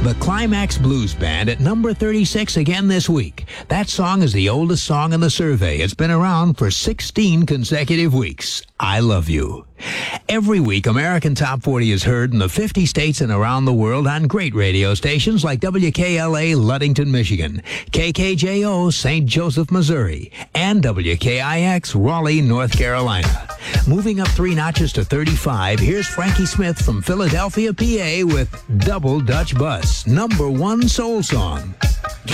The Climax Blues Band at number 36 again this week. That song is the oldest song in the survey. It's been around for 16 consecutive weeks. I Love You. Every week, American Top 40 is heard in the 50 states and around the world on great radio stations like WKLA, Ludington, Michigan, KKJO, St. Joseph, Missouri, and WKIX, Raleigh, North Carolina. Moving up 3 notches to 35, here's Frankie Smith from Philadelphia, PA with Double Dutch Bus, number 1 soul song.